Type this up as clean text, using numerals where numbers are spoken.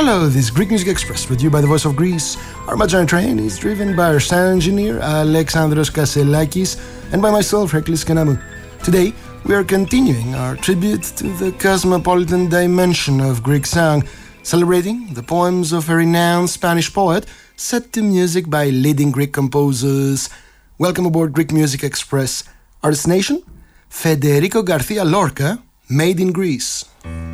Hello, this is Greek Music Express, brought to you by the Voice of Greece. Our Imaginary train is driven by our sound engineer, Alexandros Kasselakis, and by myself, Heraklis Kanamou. Today, we are continuing our tribute to the cosmopolitan dimension of Greek song, celebrating the poems of a renowned Spanish poet set to music by leading Greek composers. Welcome aboard Greek Music Express. Our destination? Federico Garcia Lorca, Made in Greece.